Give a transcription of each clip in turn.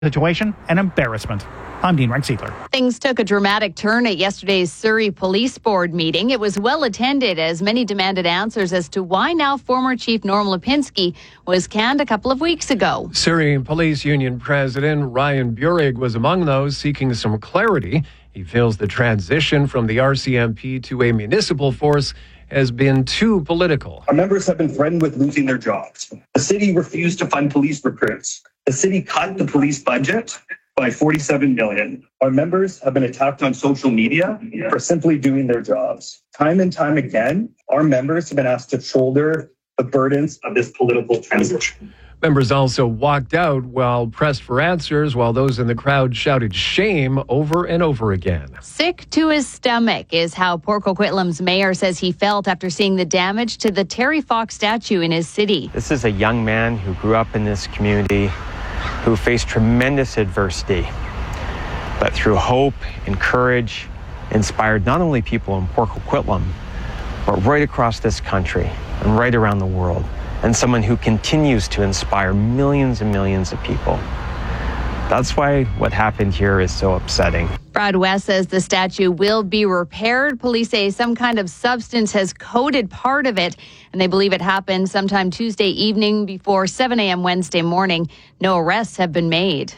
situation an embarrassment. I'm Dean Reinsiedler. Things took a dramatic turn at yesterday's Surrey Police Board meeting. It was well attended as many demanded answers as to why now former Chief Norm Lipinski was canned a couple of weeks ago. Surrey Police Union President Ryan Burig was among those seeking some clarity. He feels the transition from the RCMP to a municipal force has been too political. Our members have been threatened with losing their jobs. The city refused to fund police recruits. The city cut the police budget by $47 million. Our members have been attacked on social media for simply doing their jobs. Time and time again, our members have been asked to shoulder the burdens of this political transition. Members also walked out while pressed for answers, while those in the crowd shouted shame over and over again. Sick to his stomach is how Port Coquitlam's mayor says he felt after seeing the damage to the Terry Fox statue in his city. This is a young man who grew up in this community, who faced tremendous adversity, but through hope and courage, inspired not only people in Port Coquitlam, but right across this country and right around the world, and someone who continues to inspire millions and millions of people. That's why what happened here is so upsetting. Brad West says the statue will be repaired. Police say some kind of substance has coated part of it, and they believe it happened sometime Tuesday evening before 7 a.m. Wednesday morning. No arrests have been made.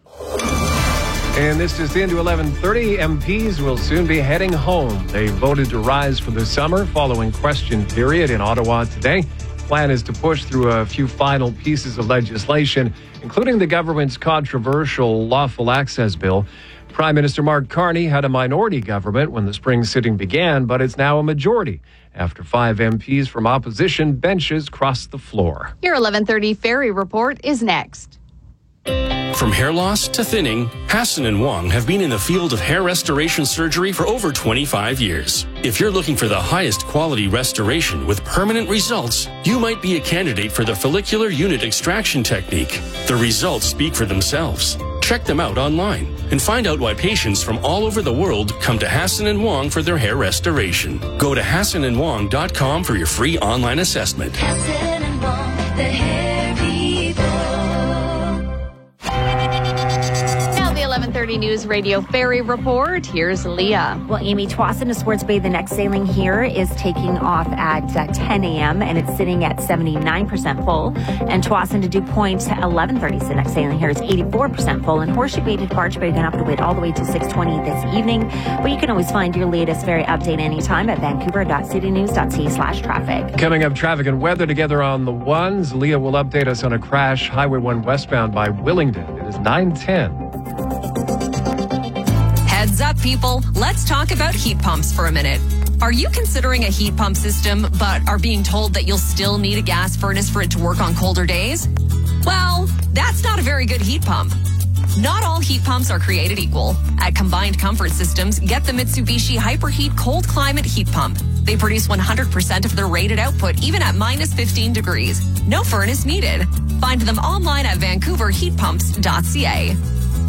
And this is into 11:30. MPs will soon be heading home. They voted to rise for the summer following question period in Ottawa today. Plan is to push through a few final pieces of legislation, including the government's controversial lawful access bill. Prime Minister Mark Carney had a minority government when the spring sitting began, but it's now a majority after 5 MPs from opposition benches crossed the floor. Your 11:30 Ferry Report is next. From hair loss to thinning, Hassan and Wong have been in the field of hair restoration surgery for over 25 years. If you're looking for the highest quality restoration with permanent results, you might be a candidate for the follicular unit extraction technique. The results speak for themselves. Check them out online and find out why patients from all over the world come to Hassan and Wong for their hair restoration. Go to HassanandWong.com for your free online assessment. Hassan and Wong, the hair people. Now the 11:30 News Radio Ferry Report. Here's Leah. Well, Amy, Tsawwassen to Swartz Bay, the next sailing here is taking off at 10 a.m. and it's sitting at 79% full. And Tsawwassen to Dew Point, 11:30. So the next sailing here is 84% full. And Horseshoe Bay to Barge Bay, you're going to have to wait all the way to 6:20 this evening. But you can always find your latest ferry update anytime at vancouver.citynews.ca/traffic. Coming up, traffic and weather together on the ones. Leah will update us on a crash, Highway 1 westbound by Willingdon. It is 9:10. Heads up, people. Let's talk about heat pumps for a minute. Are you considering a heat pump system, but are being told that you'll still need a gas furnace for it to work on colder days? Well, that's not a very good heat pump. Not all heat pumps are created equal. At Combined Comfort Systems, get the Mitsubishi Hyperheat Cold Climate Heat Pump. They produce 100% of their rated output, even at minus 15 degrees. No furnace needed. Find them online at vancouverheatpumps.ca.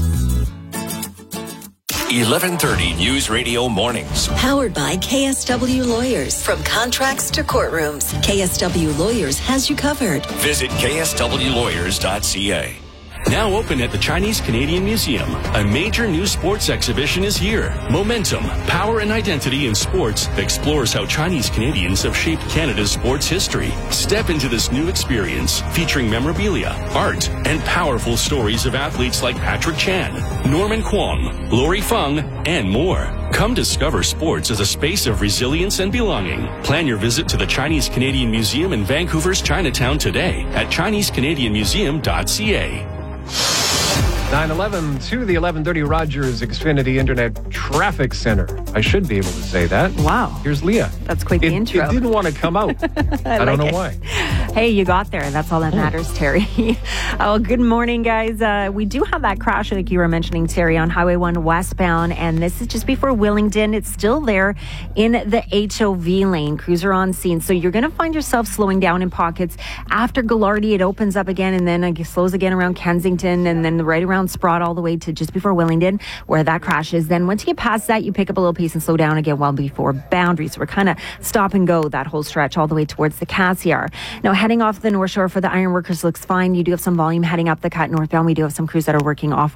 11:30 News Radio Mornings. Powered by KSW Lawyers. From contracts to courtrooms, KSW Lawyers has you covered. Visit kswlawyers.ca. Now open at the Chinese Canadian Museum. A major new sports exhibition is here. Momentum, Power and Identity in Sports explores how Chinese Canadians have shaped Canada's sports history. Step into this new experience featuring memorabilia, art, and powerful stories of athletes like Patrick Chan, Norman Kwong, Lori Fung, and more. Come discover sports as a space of resilience and belonging. Plan your visit to the Chinese Canadian Museum in Vancouver's Chinatown today at ChineseCanadianMuseum.ca. 9:11 to the 11:30 Rogers Xfinity Internet Traffic Center. I should be able to say that. Wow. Here's Leah. That's quite the intro. It didn't want to come out. I don't know why. Hey, you got there. That's all that matters, Terry. Oh, good morning, guys. We do have that crash, like you were mentioning, Terry, on Highway 1 westbound, and this is just before Willingdon. It's still there in the HOV lane. Cruiser on scene. So you're going to find yourself slowing down in pockets. After Gallardi, it opens up again, and then it slows again around Kensington, and then right around Sprott all the way to just before Willingdon, where that crash is. Then once you get past that, you pick up a little pace and slow down again well before Boundaries. We're kind of stop and go that whole stretch all the way towards the Cassiar. Now, heading off the North Shore for the ironworkers looks fine. You do have some volume heading up the cut northbound. We do have some crews that are working off